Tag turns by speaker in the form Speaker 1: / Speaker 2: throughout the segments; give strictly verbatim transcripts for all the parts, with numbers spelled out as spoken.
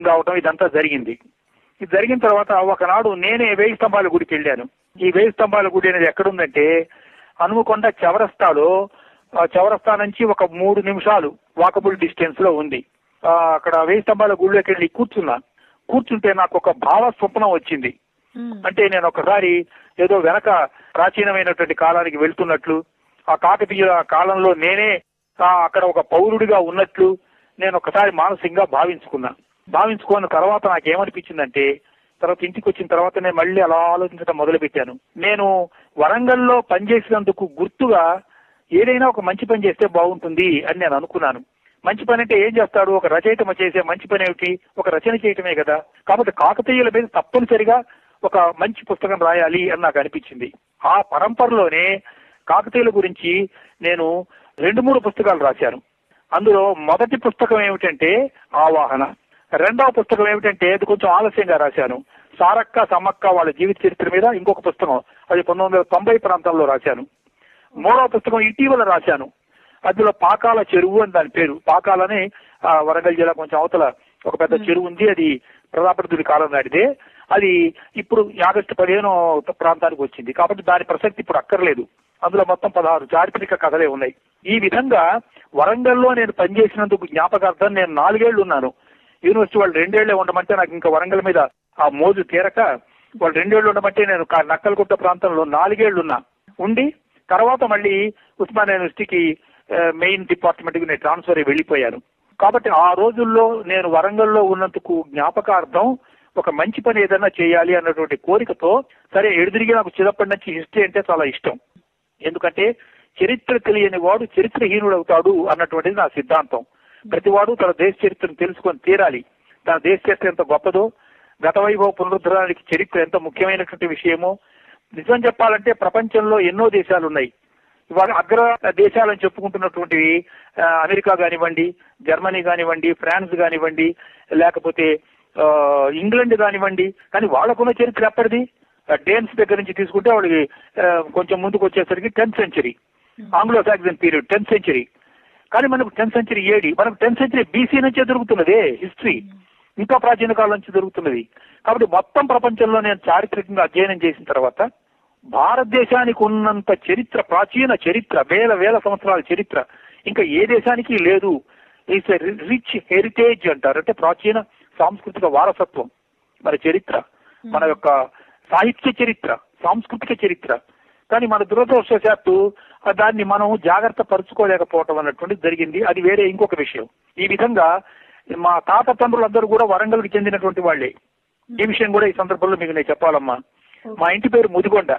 Speaker 1: రావటం ఇదంతా జరిగింది. ఇది జరిగిన తర్వాత ఒకనాడు నేనే వేయి స్తంభాల గుడికి వెళ్ళాను. ఈ వేయి స్తంభాల గుడి అనేది ఎక్కడుందంటే హనుమకొండ చౌరస్తాలో, చౌరస్తా నుంచి ఒక మూడు నిమిషాలు వాకబుల్ డిస్టెన్స్ లో ఉంది. అక్కడ వేయి స్తంభాల గుడిలోకి వెళ్ళి కూర్చున్నా. కూర్చుంటే నాకు ఒక భావ స్వప్నం వచ్చింది. అంటే నేను ఒకసారి ఏదో వెనక ప్రాచీనమైనటువంటి కాలానికి వెళ్తున్నట్లు, ఆ కాకతీయ కాలంలో నేనే అక్కడ ఒక పౌరుడిగా ఉన్నట్లు నేను ఒకసారి మానసికంగా భావించుకున్నా. భావించుకున్న తర్వాత నాకేమనిపించిందంటే, తర్వాత ఇంటికి వచ్చిన తర్వాత నేను మళ్ళీ అలా ఆలోచించడం మొదలు పెట్టాను. నేను వరంగల్లో పనిచేసినందుకు గుర్తుగా ఏదైనా ఒక మంచి పని చేస్తే బాగుంటుంది అని నేను అనుకున్నాను. మంచి పని అంటే ఏం చేస్తాడు? ఒక రచయిత చేసే మంచి పని ఏమిటి? ఒక రచన చేయటమే కదా. కాబట్టి కాకతీయుల మీద తప్పనిసరిగా ఒక మంచి పుస్తకం రాయాలి అని నాకు అనిపించింది. ఆ పరంపరలోనే కాకతీయుల గురించి నేను రెండు మూడు పుస్తకాలు రాశాను. అందులో మొదటి పుస్తకం ఏమిటంటే ఆవాహన. రెండవ పుస్తకం ఏమిటంటే అది కొంచెం ఆలస్యంగా రాశాను, సారక్క సమ్మక్క వాళ్ళ జీవిత చరిత్ర మీద ఇంకొక పుస్తకం, అది పంతొమ్మిది వందల తొంభై ప్రాంతంలో రాశాను. మూడవ పుస్తకం ఇటీవల రాశాను, అందులో పాకాల చెరువు అని దాని పేరు. పాకాలని వరంగల్ జిల్లా కొంచెం అవతల ఒక పెద్ద చెరువు ఉంది, అది ప్రతాపరుద్రుడి కాలం నాటిదే. అది ఇప్పుడు ఆగస్టు పదిహేను ప్రాంతానికి వచ్చింది కాబట్టి దాని ప్రసక్తి ఇప్పుడు అక్కర్లేదు. అందులో మొత్తం పదహారు చారిత్రక కథలే ఉన్నాయి. ఈ విధంగా వరంగల్లో నేను పనిచేసినందుకు జ్ఞాపకార్థం నేను నాలుగేళ్లు ఉన్నాను. యూనివర్సిటీ వాళ్ళు రెండేళ్లే ఉండమంటే నాకు ఇంకా వరంగల్ మీద ఆ మోజు తీరక వాళ్ళు రెండేళ్లు ఉండమంటే నేను నక్కలగుట్ట ప్రాంతంలో నాలుగేళ్లు ఉన్నా. ఉండి తర్వాత మళ్ళీ ఉస్మానియా యూనివర్సిటీకి మెయిన్ డిపార్ట్మెంట్ కి నేను ట్రాన్స్ఫర్ అయ్యి వెళ్ళిపోయాను. కాబట్టి ఆ రోజుల్లో నేను వరంగల్లో ఉన్నందుకు జ్ఞాపకార్థం ఒక మంచి పని ఏదైనా చేయాలి అన్నటువంటి కోరికతో, సరే ఎడుదిరిగి నాకు చిన్నప్పటి నుంచి హిస్టరీ అంటే చాలా ఇష్టం. ఎందుకంటే చరిత్ర తెలియని వాడు చరిత్రహీనుడు అవుతాడు అన్నటువంటిది నా సిద్ధాంతం. ప్రతివాడు తన దేశ చరిత్రను తెలుసుకొని తీరాలి. తన దేశ చరిత్ర ఎంత గొప్పదో, గత వైభవ పునరుద్ధరణకి చరిత్ర ఎంత ముఖ్యమైనటువంటి విషయమో. నిజం చెప్పాలంటే ప్రపంచంలో ఎన్నో దేశాలు ఉన్నాయి. ఇవాళ అగ్ర దేశాలని చెప్పుకుంటున్నటువంటివి అమెరికా కానివ్వండి, జర్మనీ కానివ్వండి, ఫ్రాన్స్ కానివ్వండి, లేకపోతే ఇంగ్లాండ్ కానివ్వండి. కానీ వాళ్ళకున్న చరిత్ర ఎప్పటిది? డేన్స్ దగ్గర నుంచి తీసుకుంటే వాళ్ళకి కొంచెం ముందుకు వచ్చేసరికి tenth century, Anglo Saxon period tenth century. కానీ మనకు టెన్త్ సెంచరీ ఏడి, మనకు టెన్త్ సెంచరీ బీసీ నుంచే దొరుకుతున్నదే హిస్టరీ, ఇంకా ప్రాచీన కాలం నుంచి దొరుకుతున్నది. కాబట్టి మొత్తం ప్రపంచంలో నేను చారిత్రకంగా అధ్యయనం చేసిన తర్వాత భారతదేశానికి ఉన్నంత చరిత్ర, ప్రాచీన చరిత్ర, వేల వేల సంవత్సరాల చరిత్ర ఇంకా ఏ దేశానికి లేదు. ఇట్స్ రిచ్ హెరిటేజ్ అంటారు, అంటే ప్రాచీన సాంస్కృతిక వారసత్వం మన చరిత్ర, మన యొక్క సాహిత్య చరిత్ర, సాంస్కృతిక చరిత్ర. కానీ మన దురదృష్టవశాత్తు దాన్ని మనం జాగ్రత్త పరుచుకోలేకపోవటం అన్నటువంటిది జరిగింది. అది వేరే ఇంకొక విషయం. ఈ విధంగా మా తాత తండ్రులందరూ కూడా వరంగల్కి చెందినటువంటి వాళ్లే. ఈ విషయం కూడా ఈ సందర్భంలో మీకు నేను చెప్పాలమ్మా. మా ఇంటి పేరు ముదిగొండ.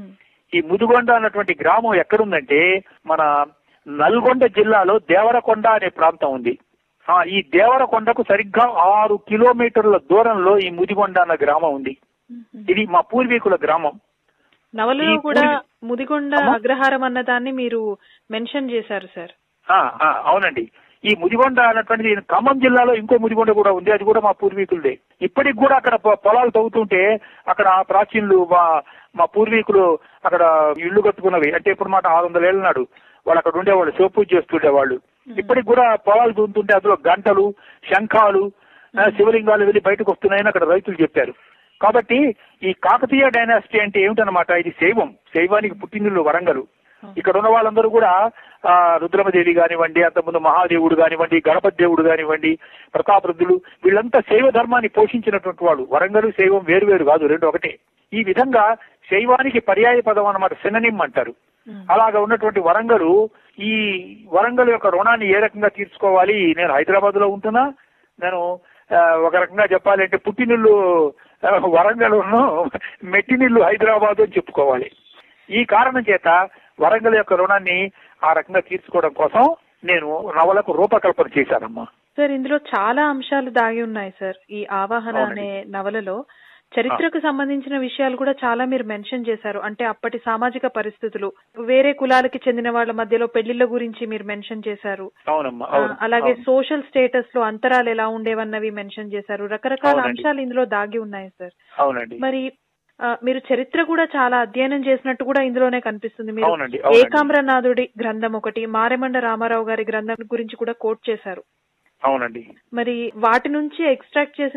Speaker 1: ఈ ముదిగొండ అన్నటువంటి గ్రామం ఎక్కడుందంటే మన నల్గొండ జిల్లాలో దేవరకొండ అనే ప్రాంతం ఉంది. ఈ దేవరకొండకు సరిగ్గా ఆరు కిలోమీటర్ల దూరంలో ఈ ముదిగొండ అన్న గ్రామం ఉంది. ఇది మా పూర్వీకుల గ్రామం.
Speaker 2: నవలలో కూడా ముదిగొండ అగ్రహారం అన్నదాన్ని మీరు మెన్షన్ చేశారు సార్.
Speaker 1: అవునండి. ఈ ముదిగొండ అన్నటువంటిది ఖమ్మం జిల్లాలో ఇంకో ముదిగొండ కూడా ఉంది, అది కూడా మా పూర్వీకులదే. ఇప్పటికి కూడా అక్కడ పొలాలు తవ్వుతుంటే అక్కడ ప్రాచీనులు మా మా పూర్వీకులు అక్కడ ఇళ్లు కట్టుకున్నవి. అంటే ఇప్పుడు మాట ఆరు వందల ఏళ్ళ నాడు వాళ్ళు అక్కడ ఉండేవాళ్ళు, శివపూజ చేస్తుండేవాళ్ళు. ఇప్పటికి కూడా పొలాలు తవ్వుతుంటే అందులో గంటలు, శంఖాలు, శివలింగాలు వెళ్ళి బయటకు వస్తున్నాయని అక్కడ రైతులు చెప్పారు. కాబట్టి ఈ కాకతీయ డైనాసిటీ అంటే ఏమిటన్నమాట, ఇది శైవం, శైవానికి పుట్టినిల్లు వరంగల్. ఇక్కడ ఉన్న వాళ్ళందరూ కూడా ఆ రుద్రమదేవి కానివ్వండి, అంతకుముందు మహాదేవుడు కానివ్వండి, గణపతి దేవుడు కానివ్వండి, ప్రతాపరుద్రులు, వీళ్ళంతా శైవ ధర్మాన్ని పోషించినటువంటి వాళ్ళు. వరంగల్ శైవం వేరు వేరు కాదు, రెండు ఒకటే. ఈ విధంగా శైవానికి పర్యాయ పదం అన్నమాట, సిననిమ్ అంటారు. అలాగా ఉన్నటువంటి వరంగల్, ఈ వరంగల్ యొక్క రుణాన్ని ఏ రకంగా తీర్చుకోవాలి? నేను హైదరాబాద్ లో ఉంటున్నా, నేను ఒక రకంగా చెప్పాలంటే పుట్టినిల్లు వరంగల్, మెట్టినిల్లు హైదరాబాద్ అని చెప్పుకోవాలి. ఈ కారణం చేత వరంగల్ యొక్క రుణాన్ని ఆ రకంగా తీర్చుకోవడం కోసం నేను నవలకు రూపకల్పన చేశానమ్మా.
Speaker 2: సార్, ఇందులో చాలా అంశాలు దాగి ఉన్నాయి సార్. ఈ ఆవాహన అనే నవలలో చరిత్రకు సంబంధించిన విషయాలు కూడా చాలా మీరు మెన్షన్ చేశారు. అంటే అప్పటి సామాజిక పరిస్థితులు, వేరే కులాలకి చెందిన వాళ్ళ మధ్యలో పెళ్లిళ్ల గురించి మీరు మెన్షన్ చేశారు. అలాగే సోషల్ స్టేటస్ లో అంతరాలు ఎలా ఉండేవన్నవి మెన్షన్ చేశారు. రకరకాల అంశాలు ఇందులో దాగి ఉన్నాయి సార్. మరి మీరు చరిత్ర కూడా చాలా అధ్యయనం చేసినట్టు కూడా ఇందులోనే కనిపిస్తుంది. మీరు ఏకాంబ్రనాథుడి గ్రంథం ఒకటి, మారెమండ రామారావు గారి గ్రంథం గురించి కూడా కోట్ చేశారు.
Speaker 1: అవునండి.
Speaker 2: మరి వాటి నుంచి ఎక్స్ట్రాక్ట్ చేసిన